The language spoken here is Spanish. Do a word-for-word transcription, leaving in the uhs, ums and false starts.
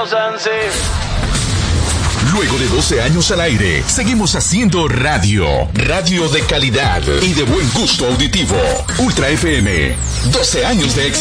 thousand six. Luego de doce años al aire, seguimos haciendo radio. Radio de calidad y de buen gusto auditivo. Ultra F M. doce años de éxito.